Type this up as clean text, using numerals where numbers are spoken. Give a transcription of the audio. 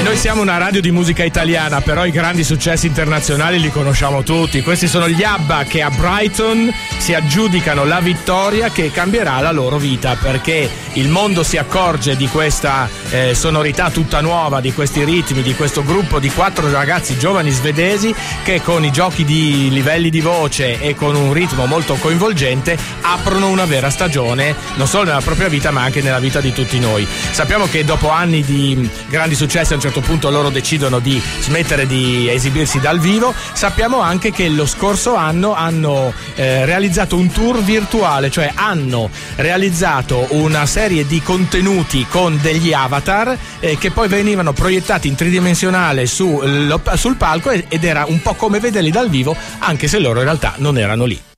noi siamo una radio di musica italiana, però i grandi successi internazionali li conosciamo tutti. Questi sono gli ABBA che a Brighton si aggiudicano la vittoria che cambierà la loro vita, perché il mondo si accorge di questa sonorità tutta nuova, di questi ritmi, di questo gruppo di 4 ragazzi giovani svedesi che con i giochi di livelli di voce e con un ritmo molto coinvolgente aprono una vera stagione, non solo nella propria vita ma anche nella vita di tutti noi. Sappiamo che dopo anni di grandi successi a un certo punto loro decidono di smettere di esibirsi dal vivo. Sappiamo anche che lo scorso anno hanno realizzato un tour virtuale, cioè hanno realizzato una serie di contenuti con degli avatar che poi venivano proiettati in tridimensionale sul palco ed era un po' come vederli dal vivo, anche se loro in realtà non erano lì.